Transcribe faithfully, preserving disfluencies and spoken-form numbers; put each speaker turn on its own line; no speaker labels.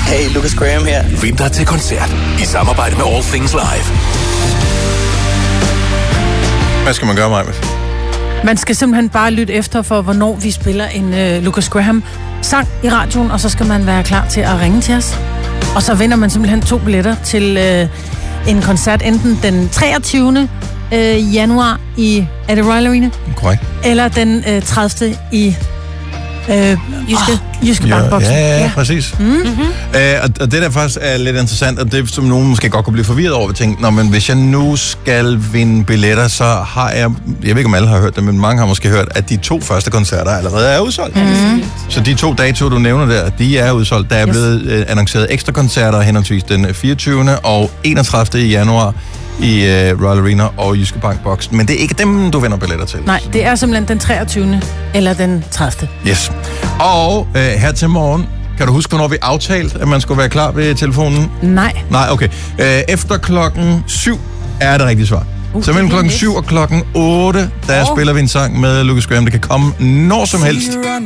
Hey, Lucas Graham her.
Vind dig til koncert i samarbejde med All Things Live.
Hvad skal man gøre, Maja?
Man skal simpelthen bare lytte efter for, hvornår vi spiller en uh, Lucas Graham sang i radioen, og så skal man være klar til at ringe til os. Og så vinder man simpelthen to billetter til uh, en koncert, enten den treogtyvende januar i, er det Royal Arena?
Korrekt.
Eller den uh, tredivte i uh, Jyske, oh, Jyske
ja,
Bankboksen.
Ja, ja, ja, præcis. Mm-hmm. Uh, og, og det der faktisk er lidt interessant, og det som nogen måske godt kunne blive forvirret over, at tænke, nå, men hvis jeg nu skal vinde billetter, så har jeg, jeg ved ikke om alle har hørt det, men mange har måske hørt, at de to første koncerter allerede er udsolgt. Mm-hmm. Så de to datoer, du nævner der, de er udsolgt. Der er yes. blevet uh, annonceret ekstra koncerter, henholdsvis den fireogtyvende og enogtredivte januar i uh, Royal Arena og Jyske Bankboksen. Men det er ikke dem, du vinder billetter til.
Nej, det er simpelthen den treogtyvende eller den tredivte.
Yes. Og uh, her til morgen, kan du huske, hvornår vi aftalte, at man skulle være klar ved telefonen?
Nej.
Nej, okay. Uh, efter klokken syv er det rigtige svar. Uh, så mellem klokken syv og klokken otte, der oh. spiller vi en sang med Lucas Graham. Det kan komme når som helst.